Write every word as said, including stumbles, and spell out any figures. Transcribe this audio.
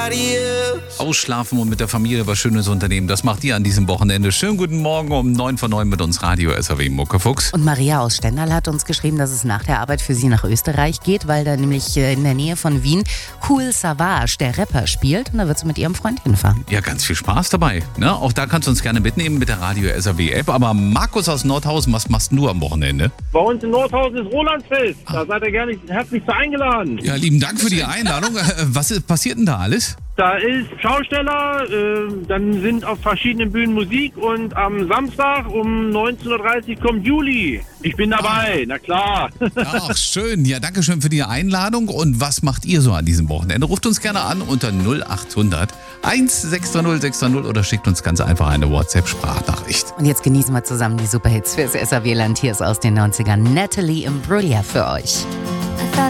Ausschlafen und mit der Familie was Schönes unternehmen. Das macht ihr an diesem Wochenende. Schönen guten Morgen um neun vor neun mit uns Radio S R W Muckefuchs. Und Maria aus Stendal hat uns geschrieben, dass es nach der Arbeit für sie nach Österreich geht, weil da nämlich in der Nähe von Wien Kool Savas, der Rapper, spielt. Und da wird sie mit ihrem Freund hinfahren. Ja, ganz viel Spaß dabei. Ne? Auch da kannst du uns gerne mitnehmen mit der Radio S R W App. Aber Markus aus Nordhausen, was machst du am Wochenende? Bei uns in Nordhausen ist Rolandsfest. Da seid ihr gerne herzlich zu eingeladen. Ja, lieben Dank für die Einladung. Was ist, passiert denn da alles? Da ist Schausteller, äh, dann sind auf verschiedenen Bühnen Musik und am Samstag um neunzehn Uhr dreißig kommt Juli. Ich bin dabei, na klar. Ach, schön. Ja, danke schön für die Einladung. Und was macht ihr so an diesem Wochenende? Ruft uns gerne an unter null acht hundert sechs drei null sechs drei null oder schickt uns ganz einfach eine WhatsApp-Sprachnachricht. Und jetzt genießen wir zusammen die Superhits fürs S R W-Land. Hier ist aus den neunzigern Natalie Imbruglia für euch.